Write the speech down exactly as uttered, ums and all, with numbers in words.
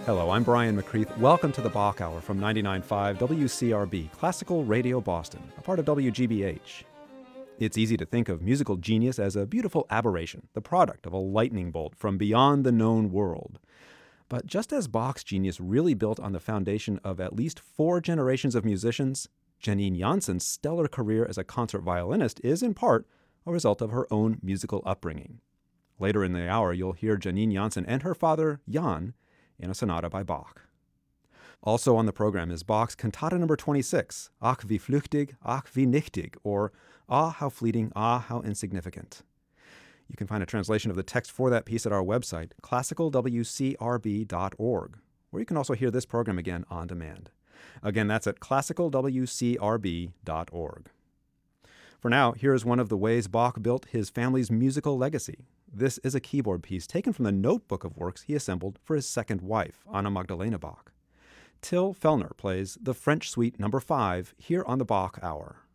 Hello, I'm Brian McCreath. Welcome to the Bach Hour from ninety-nine point five W C R B, Classical Radio Boston, a part of W G B H. It's easy to think of musical genius as a beautiful aberration, the product of a lightning bolt from beyond the known world. But just as Bach's genius really built on the foundation of at least four generations of musicians, Janine Jansen's stellar career as a concert violinist is, in part, a result of her own musical upbringing. Later in the hour, you'll hear Janine Jansen and her father, Jan, in a sonata by Bach. Also on the program is Bach's Cantata number twenty-six, Ach wie flüchtig, ach wie nichtig, or Ah, how fleeting, ah, how insignificant. You can find a translation of the text for that piece at our website, classical w c r b dot org, where you can also hear this program again on demand. Again, that's at classical w c r b dot org. For now, here is one of the ways Bach built his family's musical legacy. This is a keyboard piece taken from the notebook of works he assembled for his second wife, Anna Magdalena Bach. Till Fellner plays the French Suite number five here on the Bach Hour.